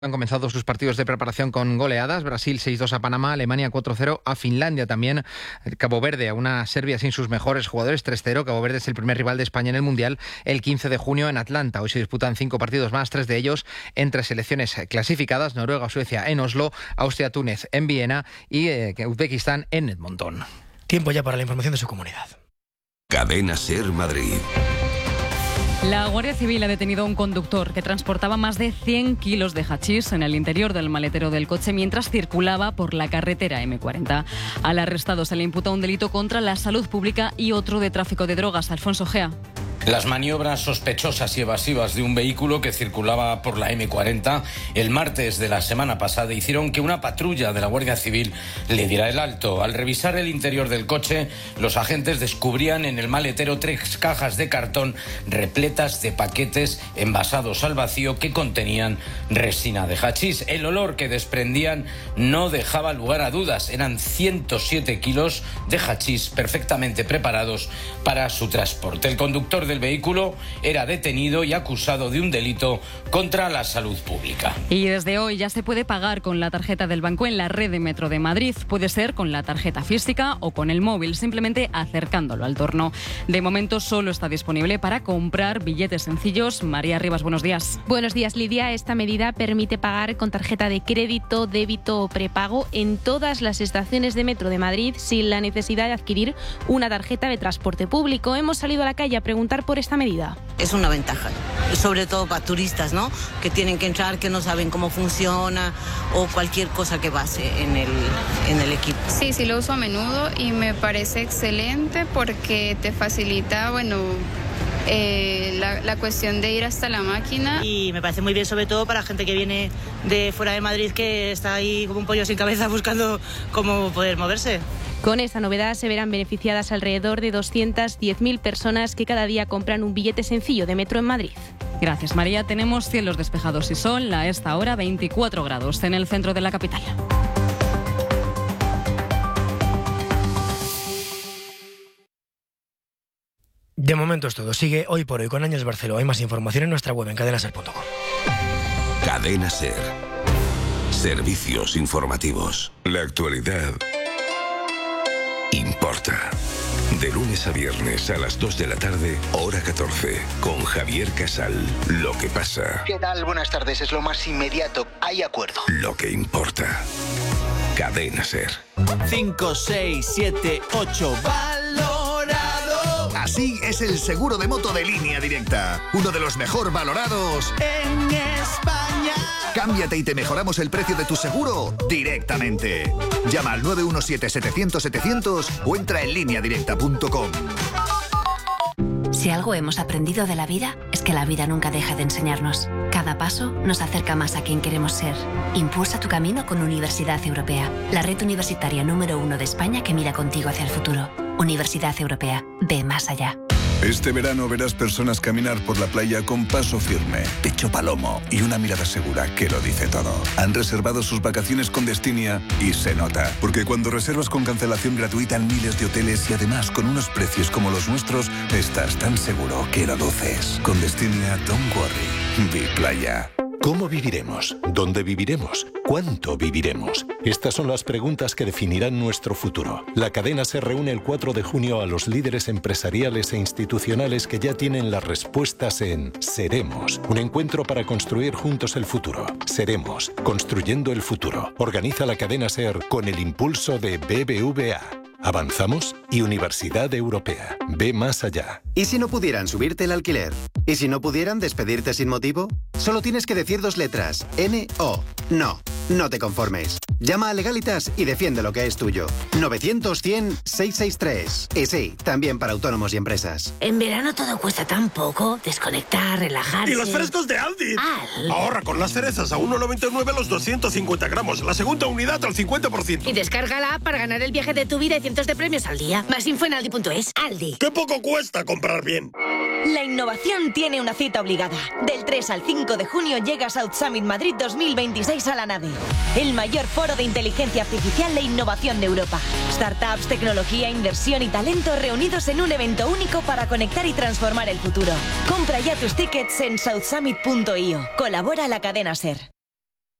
Han comenzado sus partidos de preparación con goleadas. Brasil 6-2 a Panamá, Alemania 4-0 a Finlandia. También Cabo Verde a una Serbia sin sus mejores jugadores 3-0. Cabo Verde es el primer rival de España en el Mundial el 15 de junio en Atlanta. Hoy se disputan 5 partidos más, 3 de ellos entre selecciones clasificadas: Noruega, Suecia en Oslo, Austria, Túnez en Viena y Uzbekistán en Edmonton. Tiempo ya para la información de su comunidad. Cadena Ser Madrid. La Guardia Civil ha detenido a un conductor que transportaba más de 100 kilos de hachís en el interior del maletero del coche mientras circulaba por la carretera M40. Al arrestado se le imputa un delito contra la salud pública y otro de tráfico de drogas. Alfonso Gea. Las maniobras sospechosas y evasivas de un vehículo que circulaba por la M40 el martes de la semana pasada hicieron que una patrulla de la Guardia Civil le diera el alto. Al revisar el interior del coche, los agentes descubrían en el maletero 3 cajas de cartón repletas de paquetes envasados al vacío que contenían resina de hachís. El olor que desprendían no dejaba lugar a dudas. Eran 107 kilos de hachís perfectamente preparados para su transporte. El conductor del vehículo era detenido y acusado de un delito contra la salud pública. Y desde hoy ya se puede pagar con la tarjeta del banco en la red de Metro de Madrid. Puede ser con la tarjeta física o con el móvil, simplemente acercándolo al torno. De momento solo está disponible para comprar billetes sencillos. María Rivas, buenos días. Buenos días, Lidia. Esta medida permite pagar con tarjeta de crédito, débito o prepago en todas las estaciones de Metro de Madrid sin la necesidad de adquirir una tarjeta de transporte público. Hemos salido a la calle a preguntar por esta medida. Es una ventaja, sobre todo para turistas, ¿no? Que tienen que entrar, que no saben cómo funciona o cualquier cosa que pase en el equipo. Sí, lo uso a menudo y me parece excelente porque te facilita, la cuestión de ir hasta la máquina. Y me parece muy bien, sobre todo para gente que viene de fuera de Madrid, que está ahí como un pollo sin cabeza buscando cómo poder moverse. Con esta novedad se verán beneficiadas alrededor de 210.000 personas que cada día compran un billete sencillo de metro en Madrid. Gracias, María. Tenemos cielos despejados y sol. A esta hora 24 grados en el centro de la capital. De momento es todo. Sigue Hoy por Hoy con Ángels Barceló. Hay más información en nuestra web en cadenaser.com. Cadena Ser. Servicios informativos. La actualidad importa. De lunes a viernes a las 2 de la tarde, hora 14, con Javier Casal. Lo que pasa. ¿Qué tal? Buenas tardes. Es lo más inmediato. Hay acuerdo. Lo que importa. Cadena Ser. 5, 6, 7, 8. ¡Valorado! Así es el seguro de moto de Línea Directa. Uno de los mejor valorados en España. Cámbiate y te mejoramos el precio de tu seguro directamente. Llama al 917-700-700 o entra en lineadirecta.com. Si algo hemos aprendido de la vida, es que la vida nunca deja de enseñarnos. Cada paso nos acerca más a quien queremos ser. Impulsa tu camino con Universidad Europea, la red universitaria número 1 de España que mira contigo hacia el futuro. Universidad Europea, ve más allá. Este verano verás personas caminar por la playa con paso firme, pecho palomo y una mirada segura que lo dice todo. Han reservado sus vacaciones con Destinia y se nota, porque cuando reservas con cancelación gratuita en miles de hoteles y además con unos precios como los nuestros, estás tan seguro que lo luces. Con Destinia, don't worry. Vi playa. ¿Cómo viviremos? ¿Dónde viviremos? ¿Cuánto viviremos? Estas son las preguntas que definirán nuestro futuro. La cadena se reúne el 4 de junio a los líderes empresariales e institucionales que ya tienen las respuestas en Seremos, un encuentro para construir juntos el futuro. Seremos, construyendo el futuro. Organiza la cadena SER con el impulso de BBVA. ¿Avanzamos? Y Universidad Europea. Ve más allá. ¿Y si no pudieran subirte el alquiler? ¿Y si no pudieran despedirte sin motivo? Solo tienes que decir 2 letras. N-O. No te conformes. Llama a Legalitas y defiende lo que es tuyo. 900-100-663. Y sí, también para autónomos y empresas. En verano todo cuesta tan poco. Desconectar, relajarse. ¡Y los frescos de Aldi! Ahorra con las cerezas a 1,99 los 250 gramos. La segunda unidad al 50%. Y descarga la app para ganar el viaje de tu vida y cientos de premios al día. Más info en aldi.es. Aldi. ¡Qué poco cuesta comprar bien! La innovación tiene una cita obligada. Del 3 al 5 de junio llega South Summit Madrid 2026 a la nave. El mayor foro de inteligencia artificial e innovación de Europa. Startups, tecnología, inversión y talento reunidos en un evento único para conectar y transformar el futuro. Compra ya tus tickets en southsummit.io. Colabora la cadena SER.